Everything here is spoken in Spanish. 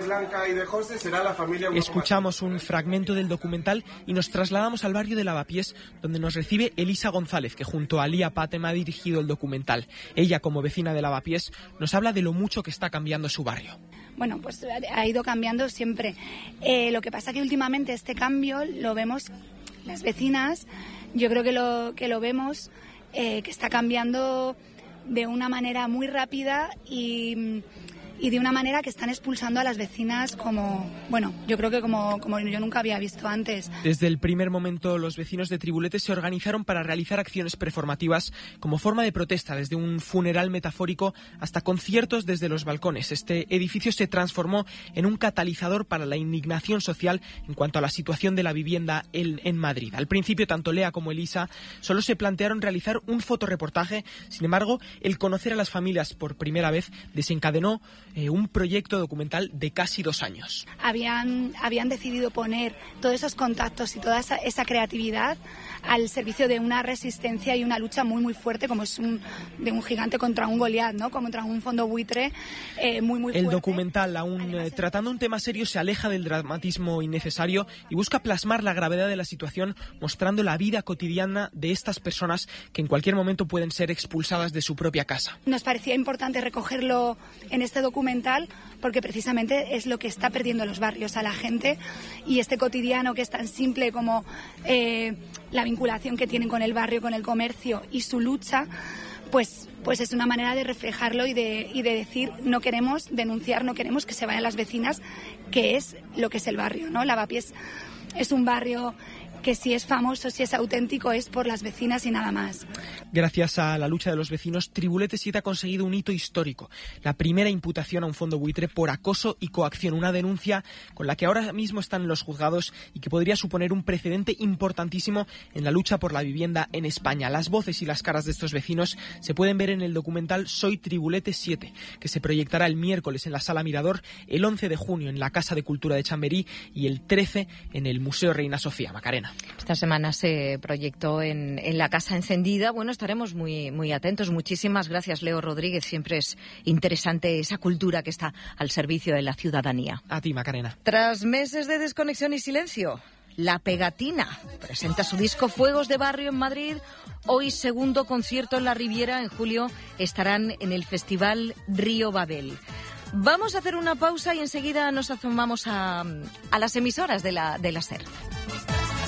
Blanca y de José será la familia... Escuchamos un fragmento del documental y nos trasladamos al barrio de Lavapiés, donde nos recibe Elisa González, que junto a Lía Patem ha dirigido el documental. Ella, como vecina de Lavapiés, nos habla de lo mucho que está cambiando su barrio. Bueno, pues ha ido cambiando siempre. Lo que pasa que últimamente este cambio lo vemos las vecinas, yo creo que lo vemos, que está cambiando de una manera muy rápida y de una manera que están expulsando a las vecinas como yo nunca había visto antes. Desde el primer momento, los vecinos de Tribulete se organizaron para realizar acciones performativas como forma de protesta, desde un funeral metafórico hasta conciertos desde los balcones. Este edificio se transformó en un catalizador para la indignación social en cuanto a la situación de la vivienda en Madrid. Al principio, tanto Lea como Elisa solo se plantearon realizar un fotoreportaje. Sin embargo, el conocer a las familias por primera vez desencadenó un proyecto documental de casi 2 años. Habían decidido poner todos esos contactos y toda esa creatividad al servicio de una resistencia y una lucha muy muy fuerte, como es de un gigante contra un Goliat, ¿no? Como contra un fondo buitre muy fuerte. El documental, aún tratando un tema serio, se aleja del dramatismo innecesario y busca plasmar la gravedad de la situación, mostrando la vida cotidiana de estas personas que en cualquier momento pueden ser expulsadas de su propia casa. Nos parecía importante recogerlo en este documental porque precisamente es lo que está perdiendo los barrios a la gente, y este cotidiano que es tan simple como la vinculación que tienen con el barrio, con el comercio y su lucha, pues es una manera de reflejarlo y de decir, no queremos denunciar, no queremos que se vayan las vecinas, que es lo que es el barrio, ¿no? Lavapiés es un barrio que si es famoso, si es auténtico, es por las vecinas y nada más. Gracias a la lucha de los vecinos, Tribulete 7 ha conseguido un hito histórico: la primera imputación a un fondo buitre por acoso y coacción, una denuncia con la que ahora mismo están los juzgados y que podría suponer un precedente importantísimo en la lucha por la vivienda en España. Las voces y las caras de estos vecinos se pueden ver en el documental Soy Tribulete 7, que se proyectará el miércoles en la Sala Mirador, el 11 de junio en la Casa de Cultura de Chamberí y el 13 en el Museo Reina Sofía. Macarena. Esta semana se proyectó en la Casa Encendida. Bueno, estaremos muy, muy atentos. Muchísimas gracias, Leo Rodríguez. Siempre es interesante esa cultura que está al servicio de la ciudadanía. A ti, Macarena. Tras meses de desconexión y silencio, La Pegatina presenta su disco Fuegos de Barrio en Madrid. Hoy, segundo concierto en la Riviera. En julio estarán en el Festival Río Babel. Vamos a hacer una pausa y enseguida nos asomamos a las emisoras de la SER.